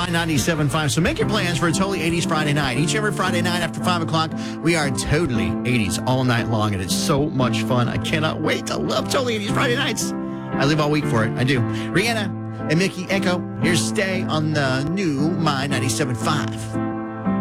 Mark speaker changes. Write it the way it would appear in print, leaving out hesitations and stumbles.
Speaker 1: My 97.5. So make your plans for a totally 80s Friday night. Each every Friday night after 5 o'clock, we are totally 80s all night long, and it's so much fun. I cannot wait. I love totally 80s Friday nights. I live all week for it. I do. Rihanna and Mickey Echo. Here's Stay on the new My 97.5.